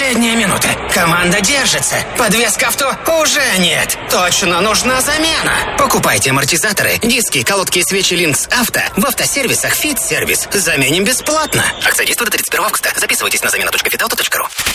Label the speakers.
Speaker 1: Последние минуты. Команда держится. Подвеска авто уже нет. Точно нужна замена. Покупайте амортизаторы, диски, колодки и свечи Линкс Авто в автосервисах Fit Service. Заменим бесплатно. Акция действует до 31 августа. Записывайтесь на замена.фитауто.ру.